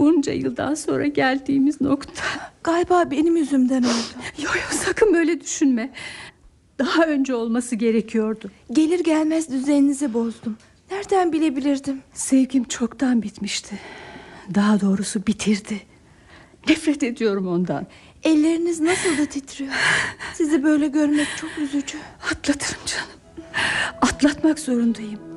Bunca yıldan sonra geldiğimiz nokta. Galiba benim yüzümden oldu. Yok, sakın böyle düşünme. Daha önce olması gerekiyordu. Gelir gelmez düzeninizi bozdum. Nereden bilebilirdim? Sevgim çoktan bitmişti. Daha doğrusu bitirdi. Nefret ediyorum ondan. Elleriniz nasıl da titriyor. Sizi böyle görmek çok üzücü. Atlatırım canım. Atlatmak zorundayım.